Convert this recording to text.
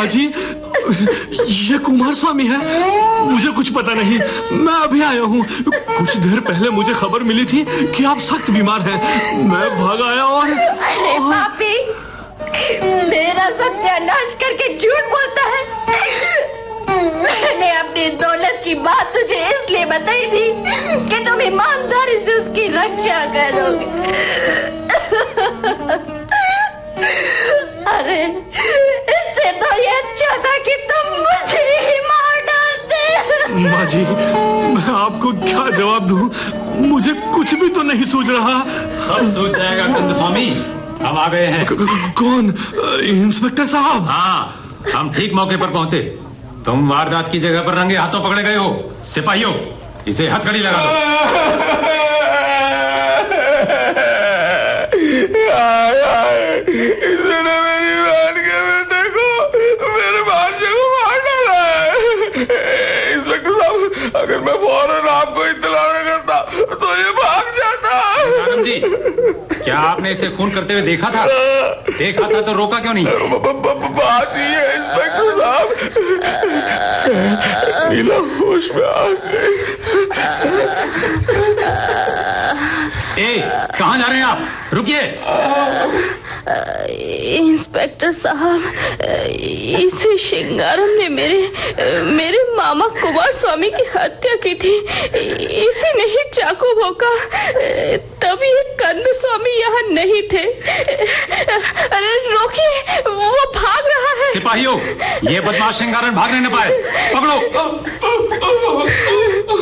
माँ जी, ये कुमार स्वामी है। मुझे कुछ पता नहीं, मैं अभी आया हूँ। कुछ देर पहले मुझे खबर मिली थी कि आप सख्त बीमार हैं। मैं भाग आया और अरे पापी, मेरा सत्यानाश करके झूठ बोलता है। मैंने अपनी दौलत की बात तुझे इसलिए बताई थी कि तुम ईमानदारी से उसकी रक्षा करोगे। अरे इससे तो ये अच्छा था कि तुम मुझे ही मार डालते। माँ जी, मैं आपको क्या जवाब दूं? मुझे कुछ भी तो नहीं सूझ रहा। सब सूझ जाएगा कंद स्वामी, हम आ गए हैं। कौन? इंस्पेक्टर साहब? हाँ, हम ठीक मौके पर पहुंचे। तुम वारदात की जगह पर रंगे हाथों पकड़े गए हो। सिपाहियों, इसे हथकड़ी लगा दो। इसने मेरी बहन के बेटे को, मेरे भांजे को मार डाला है। इंस्पेक्टर साहब, अगर मैं फौरन आपको इत्तला न करता तो ये भाग जाता। जानम जी, क्या आपने इसे खून करते हुए देखा था? देखा था तो रोका क्यों नहीं? बात ही है इंस्पेक्टर साहब, नीला होश में आ गई। कहाँ जा रहे हैं आप? रुकिए। इंस्पेक्टर साहब, इसे शिंगारम ने मेरे मामा कुमार स्वामी की हत्या की थी। इसी ने ही चाकू भोंका, तभी कंद स्वामी यहाँ नहीं थे। अरे रोकिए, वो भाग रहा है। सिपाहियों, ये बदमाश शिंगारन भागने न पाए। पकड़ो।